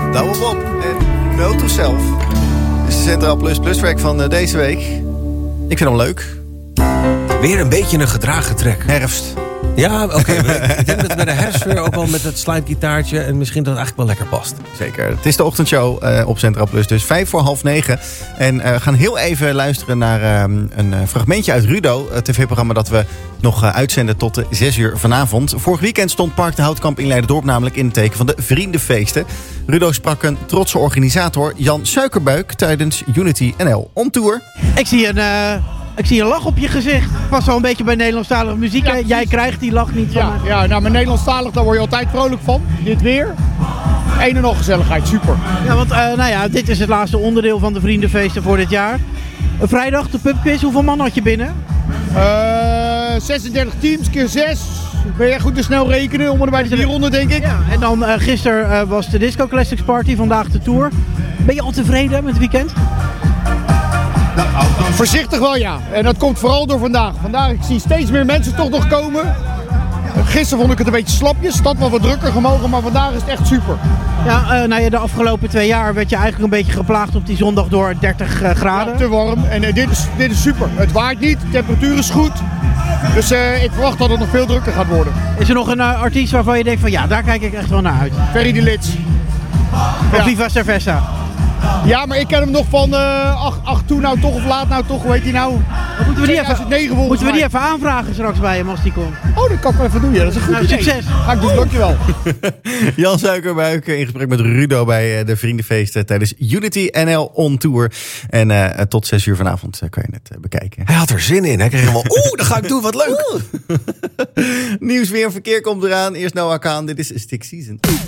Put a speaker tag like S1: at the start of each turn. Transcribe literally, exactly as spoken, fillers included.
S1: Douwe Bob en Note to Self. Dit is de Centraal Plus Plus track van deze week. Ik vind hem leuk.
S2: Weer een beetje een gedragen track.
S1: Herfst.
S2: Ja, oké. Okay. Ik denk dat bij de herfstfeer ook wel met het slidegitaartje... en misschien dat het eigenlijk wel lekker past.
S1: Zeker. Het is de ochtendshow uh, op Centraal Plus, dus vijf voor half negen. En uh, we gaan heel even luisteren naar uh, een fragmentje uit Rudo. Het tv-programma dat we nog uh, uitzenden tot uh, zes uur vanavond. Vorig weekend stond Park de Houtkamp in Leiderdorp namelijk in het teken van de Vriendenfeesten. Rudo sprak een trotse organisator, Jan Suikerbuik, tijdens Unity N L On Tour.
S3: Ik zie een... Uh... Ik zie een lach op je gezicht. Pas wel een beetje bij Nederlandstalige muziek. Ja, jij krijgt die lach niet van
S4: ja,
S3: me.
S4: Ja, nou, maar Nederlandstalig, daar word je altijd vrolijk van. Dit weer. Een en nog gezelligheid, super.
S3: Ja, want uh, nou ja, dit is het laatste onderdeel van de Vriendenfeesten voor dit jaar. Uh, vrijdag, de pubquiz. Hoeveel man had je binnen?
S4: Uh, zesendertig teams, keer zes. Ben je goed te snel rekenen? Om erbij de vierhonderd, denk ik.
S3: Ja, en dan uh, gisteren uh, was de Disco Classics Party, vandaag de Tour. Ben je al tevreden met het weekend?
S4: Voorzichtig wel, ja. En dat komt vooral door vandaag. Vandaag, ik zie steeds meer mensen toch nog komen. Gisteren vond ik het een beetje slapjes. Stad wel wat drukker gemogen, maar vandaag is het echt super.
S3: Ja, uh, nou ja, de afgelopen twee jaar werd je eigenlijk een beetje geplaagd op die zondag door dertig uh, graden.
S4: Ja, te warm. En uh, dit, is, dit is super. Het waait niet, de temperatuur is goed. Dus uh, ik verwacht dat het nog veel drukker gaat worden.
S3: Is er nog een uh, artiest waarvan je denkt van ja, daar kijk ik echt wel naar uit?
S4: Ferry de Lits.
S3: Of ja. Viva Cerveza.
S4: Ja, maar ik ken hem nog van uh, ach, ach, toen nou toch of laat nou toch, hoe heet hij nou?
S3: Wat moeten we die even, moeten we die even aanvragen straks bij hem als die komt?
S4: Oh, dat kan ik wel even doen, ja. Dat is een goed
S3: nou,
S4: idee.
S3: Succes.
S4: Ga ik doen, dankjewel.
S1: Jan Suikerbuik in gesprek met Rudo bij de Vriendenfeesten tijdens Unity N L On Tour. En uh, tot zes uur vanavond uh, kan je het uh, bekijken.
S2: Hij had er zin in. Hij kreeg helemaal, oeh, dat ga ik doen, wat leuk.
S1: Nieuws, weer, verkeer komt eraan. Eerst Noah Kaan, dit is Stick Season.